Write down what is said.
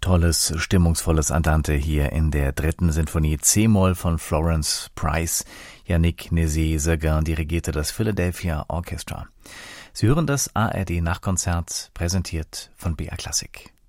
Tolles, stimmungsvolles Andante hier in der dritten Sinfonie C-Moll von Florence Price. Yannick Nézet-Séguin dirigierte das Philadelphia Orchestra. Sie hören das ARD Nachkonzert, präsentiert von BR Klassik.